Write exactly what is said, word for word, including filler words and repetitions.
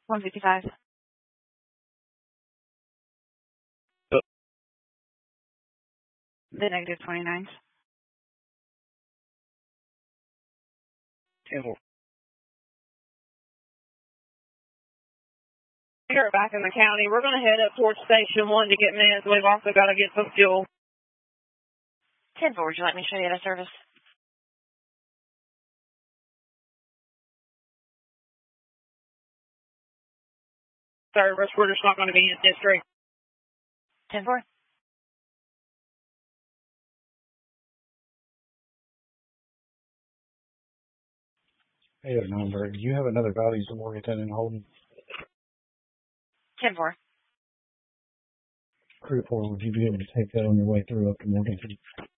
one fifty-five. Oh. The negative twenty-nines. ten four. Here back in the county. We're going to head up towards Station one to get meds. We've also got to get some fuel. ten four, would you like me to show you out of service? Service, we're just not going to be in district. ten four. Hey, number. Do you have another values of Morgantown and Holden? ten four. Crew four, would you be able to take that on your way through up to Morgantown?